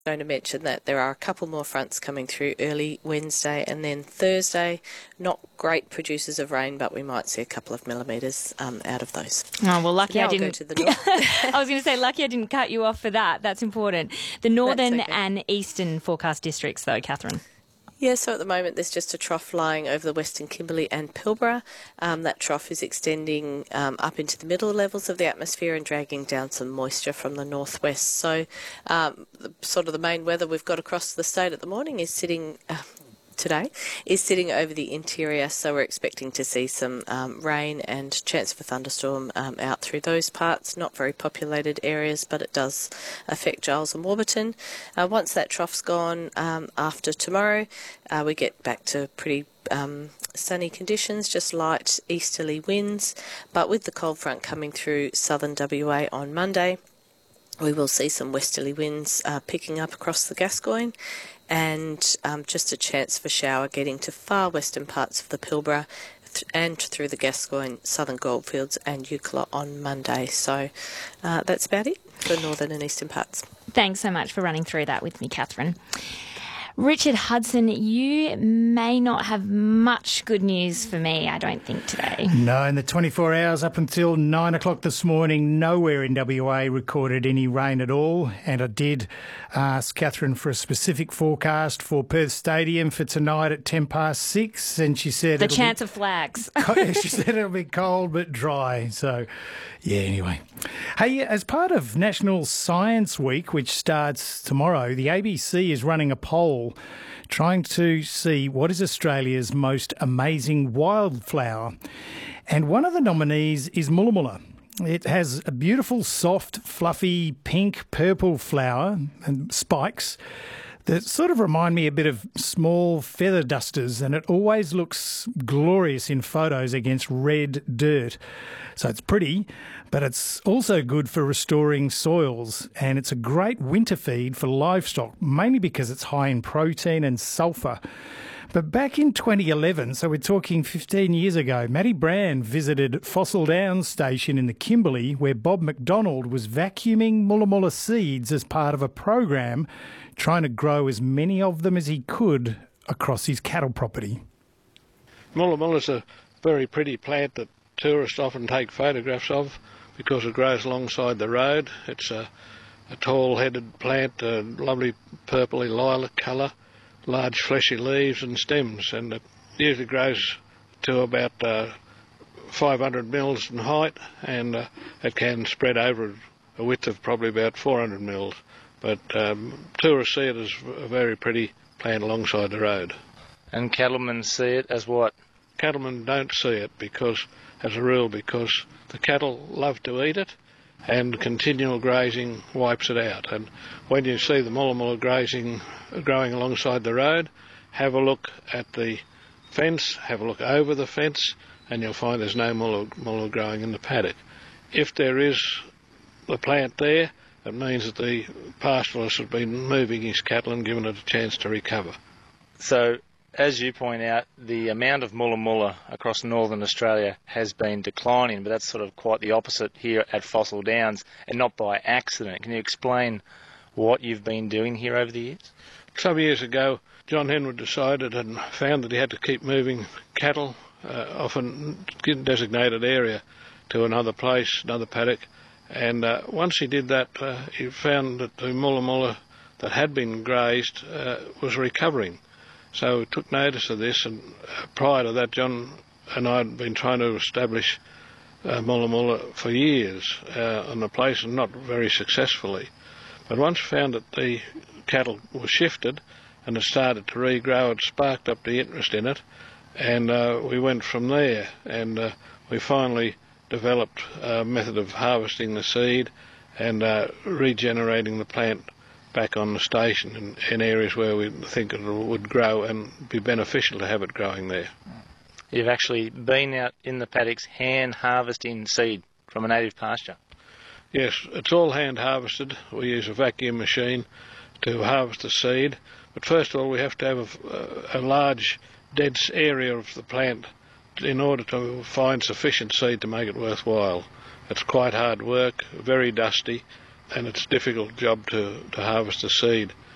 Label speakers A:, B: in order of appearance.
A: Going to mention that there are a couple more fronts coming through early Wednesday and then Thursday. Not great producers of rain, but we might see a couple of millimetres out of those.
B: Oh, well, lucky
A: so
B: I didn't.
A: I'll go to the north.
B: I was going to say, lucky I didn't cut you off for that. That's important. The northern
A: okay.
B: and eastern forecast districts, though, Catherine.
A: Yeah, so at the moment there's just a trough lying over the Western Kimberley and Pilbara. That trough is extending up into the middle levels of the atmosphere and dragging down some moisture from the northwest. So the main weather we've got across the state at the morning is sitting... today is sitting over the interior, so we're expecting to see some rain and chance of a thunderstorm out through those parts. Not very populated areas, but it does affect Giles and Warburton. Once that trough's gone, after tomorrow, we get back to pretty sunny conditions, just light easterly winds, but with the cold front coming through southern WA on Monday, we will see some westerly winds picking up across the Gascoyne, and just a chance for shower getting to far western parts of the Pilbara and through the Gascoyne, southern Goldfields and Eucla on Monday. So that's about it for northern and eastern parts.
B: Thanks so much for running through that with me, Catherine. Richard Hudson, you may not have much good news for me, I don't think, today.
C: No, in the 24 hours up until 9 o'clock this morning, nowhere in WA recorded any rain at all. And I did ask Catherine for a specific forecast for Perth Stadium for tonight at 6:10, and she said...
B: The chance of flags.
C: She said it'll be cold but dry. So, yeah, anyway. Hey, as part of National Science Week, which starts tomorrow, the ABC is running a poll trying to see what is Australia's most amazing wildflower. And one of the nominees is Mulla Mulla. It has a beautiful, soft, fluffy, pink, purple flower and spikes that sort of remind me a bit of small feather dusters, and it always looks glorious in photos against red dirt. So it's pretty, but it's also good for restoring soils, and it's a great winter feed for livestock, mainly because it's high in protein and sulphur. But back in 2011, so we're talking 15 years ago, Matty Brand visited Fossil Downs Station in the Kimberley, where Bob McDonald was vacuuming Mulla Mulla seeds as part of a program trying to grow as many of them as he could across his cattle property.
D: Mulla Mulla's a very pretty plant that tourists often take photographs of because it grows alongside the road. It's a tall-headed plant, a lovely purpley lilac colour, large fleshy leaves and stems, and it usually grows to about 500 mils in height, and it can spread over a width of probably about 400 mils. But tourists see it as a very pretty plant alongside the road.
E: And cattlemen see it as what?
D: Cattlemen don't see it because the cattle love to eat it, and continual grazing wipes it out. And when you see the Mulla Mulla growing alongside the road, have a look at the fence, have a look over the fence, and you'll find there's no Mulla growing in the paddock. If there is the plant there, it means that the pastoralist has been moving his cattle and given it a chance to recover.
E: So, as you point out, the amount of Mulla Mulla across northern Australia has been declining, but that's sort of quite the opposite here at Fossil Downs, and not by accident. Can you explain what you've been doing here over the years?
D: Some years ago, John Henwood decided and found that he had to keep moving cattle off a designated area to another place, another paddock, and once he did that, he found that the Mulla Mulla that had been grazed was recovering. So we took notice of this, and prior to that, John and I had been trying to establish Mulla Mulla for years on the place, and not very successfully. But once we found that the cattle were shifted and it started to regrow, it sparked up the interest in it, and we went from there, and we finally developed a method of harvesting the seed and regenerating the plant back on the station in areas where we think it would grow and be beneficial to have it growing there.
E: You've actually been out in the paddocks hand harvesting seed from a native pasture?
D: Yes, it's all hand harvested. We use a vacuum machine to harvest the seed, but first of all we have to have a large dense area of the plant in order to find sufficient seed to make it worthwhile. It's quite hard work, very dusty, and it's a difficult job to harvest the seed.